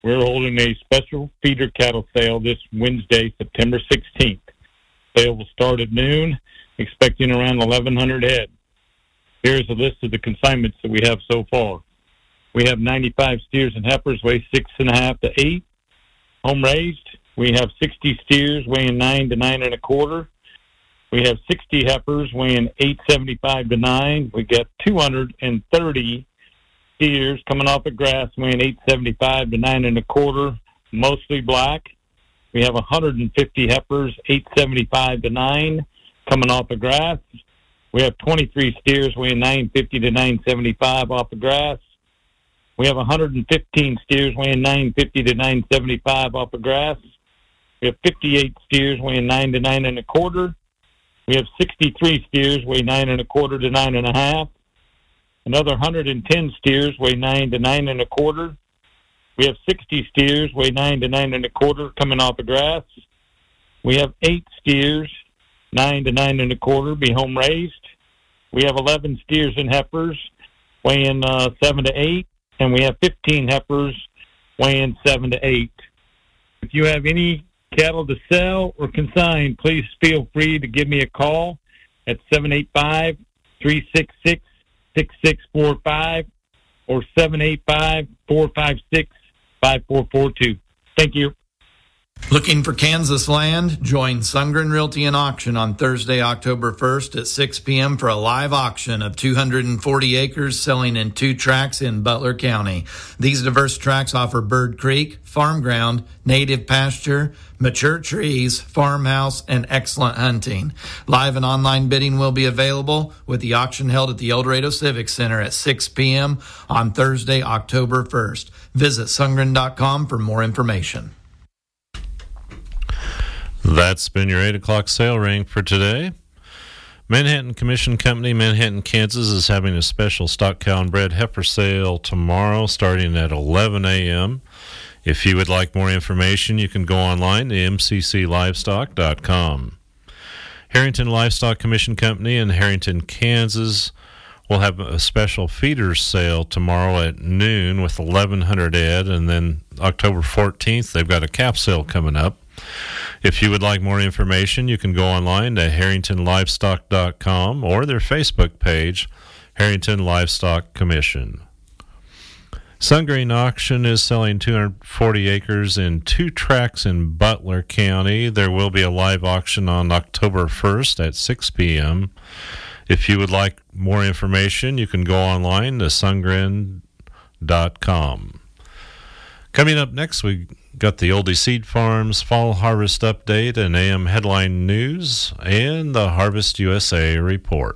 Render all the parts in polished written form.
We're holding a special feeder cattle sale this Wednesday, September 16th. Sale will start at noon, expecting around 1,100 head. Here's a list of the consignments that we have so far. We have 95 steers and heifers, weigh 6.5 to 8. Home raised, we have 60 steers weighing 9 to 9 1/4. We have 60 heifers weighing 8.75 to 9. We got 230 steers coming off of grass weighing 8.75 to 9 1/4, mostly black. We have 150 heifers, 8.75 to 9, coming off of grass. We have 23 steers weighing 9.50 to 9.75 off of grass. We have 115 steers weighing 9.50 to 9.75 off of grass. We have 58 steers weighing 9 to 9 1/4. We have 63 steers weigh 9 1/4 to 9 1/2. Another 110 steers weigh 9 to 9 1/4. We have 60 steers weigh 9 to 9 1/4 coming off of grass. We have 8 steers 9 to 9 1/4 be home raised. We have 11 steers and heifers weighing 7 to 8, and we have 15 heifers weighing 7 to 8. If you have any cattle to sell or consign, please feel free to give me a call at 785-366-6645 or 785-456-5442. Thank you. Looking for Kansas land? Join Sundgren Realty and Auction on Thursday, October 1st at 6 p.m. for a live auction of 240 acres selling in 2 tracts in Butler County. These diverse tracts offer Bird Creek, farm ground, native pasture, mature trees, farmhouse, and excellent hunting. Live and online bidding will be available with the auction held at the El Dorado Civic Center at 6 p.m. on Thursday, October 1st. Visit Sundgren.com for more information. That's been your 8 o'clock sale ring for today. Manhattan Commission Company, Manhattan, Kansas, is having a special stock cow and bred heifer sale tomorrow starting at 11 a.m. If you would like more information, you can go online to mcclivestock.com. Harrington Livestock Commission Company in Harrington, Kansas, will have a special feeder sale tomorrow at noon with 1,100 head, and then October 14th, they've got a calf sale coming up. If you would like more information, you can go online to harringtonlivestock.com or their Facebook page, Harrington Livestock Commission. Sundgren Auction is selling 240 acres in 2 tracts in Butler County. There will be a live auction on October 1st at 6 p.m. If you would like more information, you can go online to sundgren.com. Coming up next, we got the Oldie Seed Farms Fall Harvest Update and AM Headline News and the Harvest USA Report.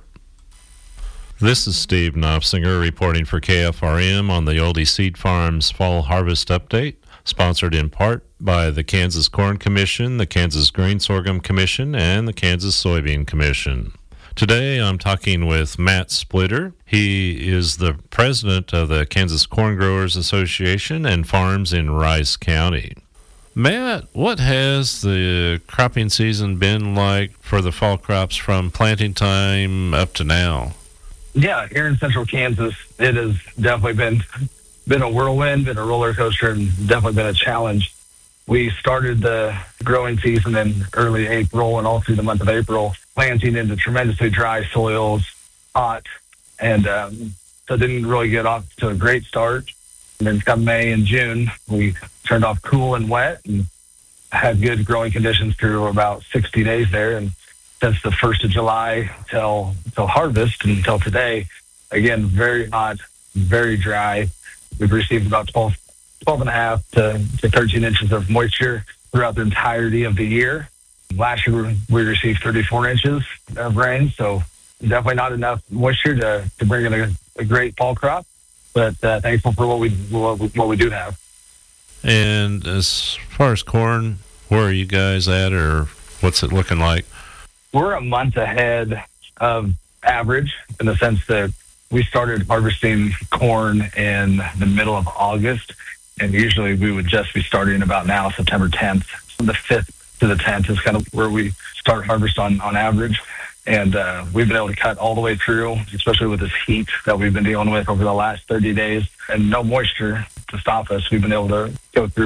This is Steve Knopfsinger reporting for KFRM on the Oldie Seed Farms Fall Harvest Update, sponsored in part by the Kansas Corn Commission, the Kansas Grain Sorghum Commission, and the Kansas Soybean Commission. Today I'm talking with Matt Splitter. He is the president of the Kansas Corn Growers Association and farms in Rice County. Matt, what has the cropping season been like for the fall crops from planting time up to now? Yeah, here in central Kansas, it has definitely been a whirlwind, been a roller coaster, and definitely been a challenge. We started the growing season in early April and all through the month of April, planting into tremendously dry soils, hot, and so didn't really get off to a great start. And then come May and June, we turned off cool and wet and had good growing conditions through about 60 days there. And since the 1st of July till harvest and until today, again, very hot, very dry. We've received about 12 and a half to 13 inches of moisture throughout the entirety of the year. Last year, we received 34 inches of rain, so definitely not enough moisture to bring in a great fall crop, but thankful for what we do have. And as far as corn, where are you guys at, or what's it looking like? We're a month ahead of average in the sense that we started harvesting corn in the middle of August, and usually we would just be starting about now, September 10th. The 5th to the 10th is kind of where we start harvest on average. And we've been able to cut all the way through, especially with this heat that we've been dealing with over the last 30 days and no moisture. to stop us. We've been able to go through